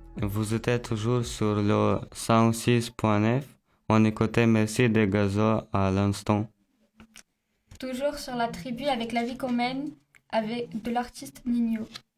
Vous étiez toujours sur le 106.9. On écoutait Merci de Gaza à l'instant. Toujours sur la tribu avec la vie qu'on mène avec de l'artiste Nino.